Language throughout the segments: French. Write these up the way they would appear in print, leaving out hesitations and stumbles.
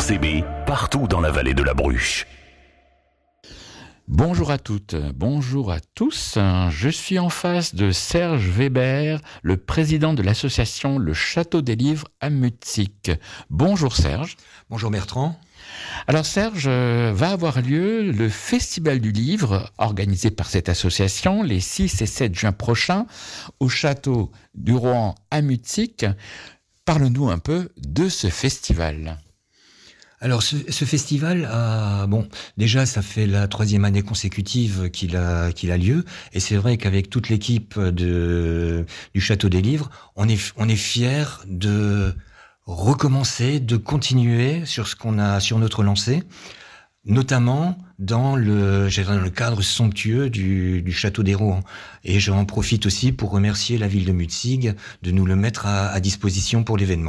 RCB, partout dans la vallée de la Bruche. Bonjour à toutes, bonjour à tous. Je suis en face de Serge Weber, le président de l'association Le Château des Livres à Mutzig. Bonjour Serge. Bonjour Bertrand. Alors Serge, va avoir lieu le Festival du Livre, organisé par cette association, les 6 et 7 juin prochains, au Château du Rohan à Mutzig. Parle-nous un peu de ce festival. Alors ce festival, déjà ça fait la 3e année consécutive qu'il a lieu, et c'est vrai qu'avec toute l'équipe du Château des Livres, on est fiers de recommencer, de continuer sur notre lancée, notamment dans le cadre somptueux du Château des Rohan. Et j'en profite aussi pour remercier la ville de Mutzig de nous le mettre à disposition pour l'événement.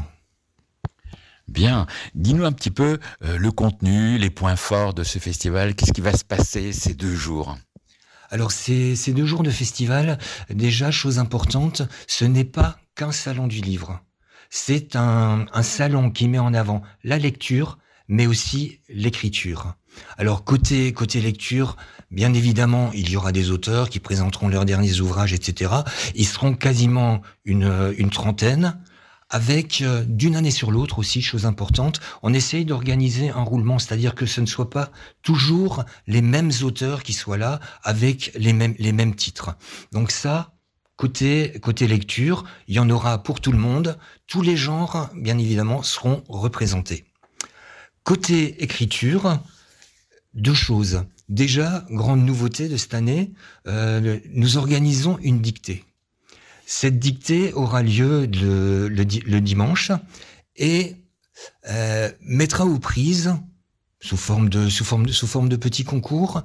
Bien, dis-nous un petit peu le contenu, les points forts de ce festival. Qu'est-ce qui va se passer ces 2 jours ? Alors ces 2 jours de festival, déjà, chose importante, ce n'est pas qu'un salon du livre. C'est un salon qui met en avant la lecture, mais aussi l'écriture. Alors côté lecture, bien évidemment, il y aura des auteurs qui présenteront leurs derniers ouvrages, etc. Ils seront quasiment une trentaine. Avec, d'une année sur l'autre aussi, chose importante, on essaye d'organiser un roulement, c'est-à-dire que ce ne soit pas toujours les mêmes auteurs qui soient là avec les mêmes titres. Donc ça, côté lecture, il y en aura pour tout le monde. Tous les genres, bien évidemment, seront représentés. Côté écriture, 2 choses. Déjà, grande nouveauté de cette année, nous organisons une dictée. Cette dictée aura lieu le dimanche et mettra aux prises, sous forme de petits concours,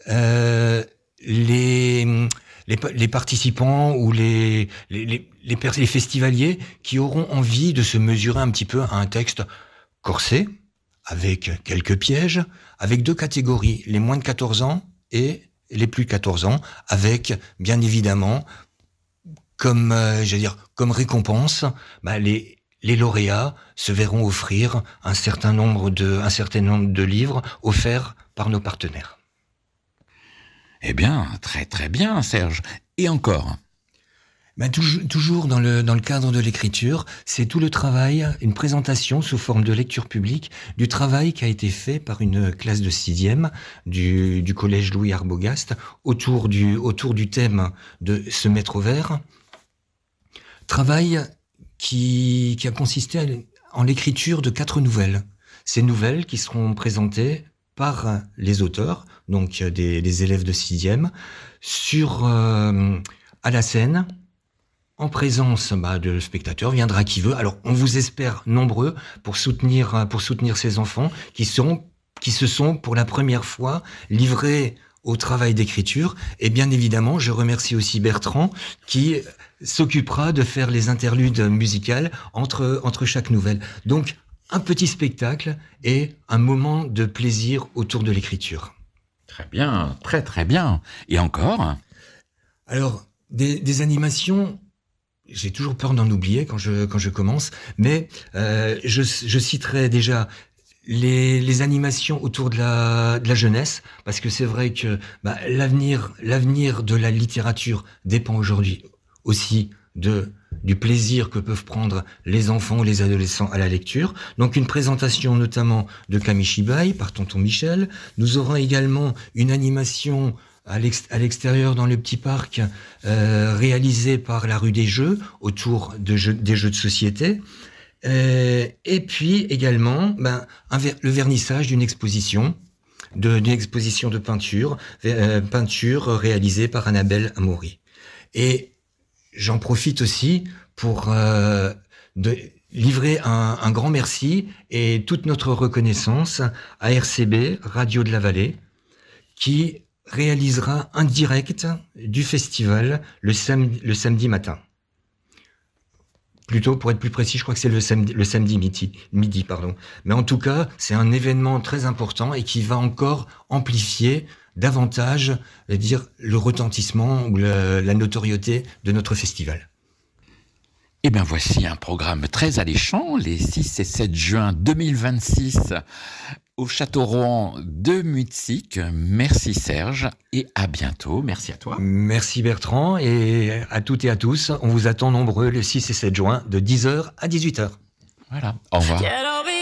les participants ou les festivaliers qui auront envie de se mesurer un petit peu à un texte corsé, avec quelques pièges, avec 2 catégories, les moins de 14 ans et les plus de 14 ans, avec bien évidemment comme récompense, les lauréats se verront offrir un certain nombre de livres offerts par nos partenaires. Eh bien, très très bien, Serge. Et encore ? Toujours dans le cadre de l'écriture, c'est tout le travail, une présentation sous forme de lecture publique du travail qui a été fait par une classe de 6e du collège Louis Arbogast autour du thème de se mettre au vert. Travail qui a consisté en l'écriture de 4 nouvelles. Ces nouvelles qui seront présentées par les auteurs, donc des élèves de 6e, à la scène, en présence de spectateurs, viendra qui veut. Alors on vous espère nombreux pour soutenir ces enfants qui se sont pour la première fois livrés au travail d'écriture. Et bien évidemment, je remercie aussi Bertrand qui s'occupera de faire les interludes musicales entre chaque nouvelle. Donc, un petit spectacle et un moment de plaisir autour de l'écriture. Très bien, très très bien. Et encore ? Alors, des animations, j'ai toujours peur d'en oublier quand je commence, mais je citerai déjà les animations autour de la jeunesse, parce que c'est vrai que l'avenir de la littérature dépend aujourd'hui aussi du plaisir que peuvent prendre les enfants ou les adolescents à la lecture. Donc une présentation notamment de Kamishibai par Tonton Michel. Nous aurons également une animation à l'extérieur dans le petit parc réalisée par la rue des Jeux autour des jeux de société. Et puis également le vernissage d'une exposition de peinture réalisée par Annabelle Amaury. Et j'en profite aussi pour livrer un grand merci et toute notre reconnaissance à RCB, Radio de la Vallée, qui réalisera un direct du festival le samedi matin. Plutôt, pour être plus précis, je crois que c'est le samedi midi. Mais en tout cas, c'est un événement très important et qui va encore amplifier davantage, le retentissement ou la notoriété de notre festival. Eh bien, voici un programme très alléchant, les 6 et 7 juin 2026 au Château Rohan de Mutzig. Merci Serge et à bientôt. Merci à toi. Merci Bertrand et à toutes et à tous. On vous attend nombreux le 6 et 7 juin de 10h à 18h. Voilà, au revoir.